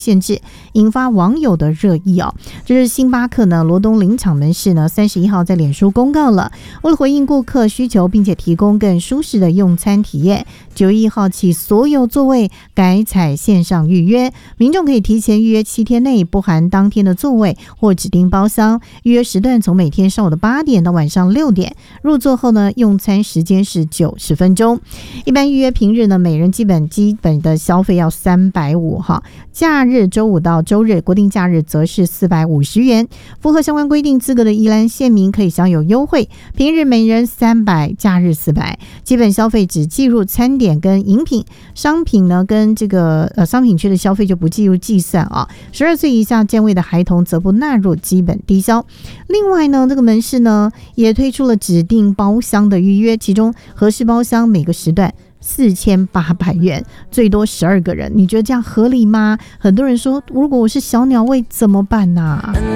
限制，引发网友的热议哦。这是星巴克呢罗东林场门市呢31号在脸书公告了，为了回应顾客需求，并且提供更舒适的用餐体验，9月1号起所有座位改采线上预约，民众可以提前预约7天内，不含当天的座位或指定包厢，预约时段从每天上午的8点到晚上6点，入座后呢用餐时间是90分钟。一般预约平日呢每人基本的消费要350哈，假日周五到周日国定假日则是450元。符合相关规定资格的宜兰县民可以享有优惠，平日每人300，假日400。基本消费只计入餐点跟饮品，商品呢跟这个商品区的消费就不计入计算啊。12岁以下占位的孩童则不纳入基本低消。另外呢，这个门市呢也推出了指定包厢的预约，其中合适包厢每个时段4800元，最多12个人，你觉得这样合理吗？很多人说，如果我是小鸟胃怎么办啊？